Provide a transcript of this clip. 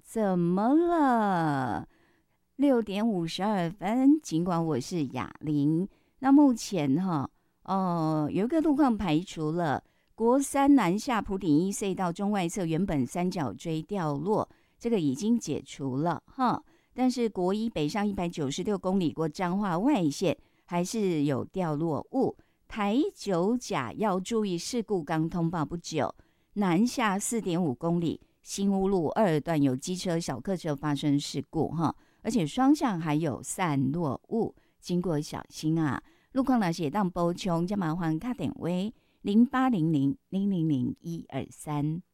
怎么了？6:52，尽管我是哑铃，那目前有一个路况排除了。国三南下埔顶一隧道中外侧原本三角锥掉落，这个已经解除了哈。但是国一北上196公里过彰化外线还是有掉落物。台九甲要注意事故，刚通报不久，南下4.5公里，新屋路2段有机车、小客车发生事故哈，而且双向还有散落物，经过小心啊。路况呢写当补充，就麻烦打电话0800000123。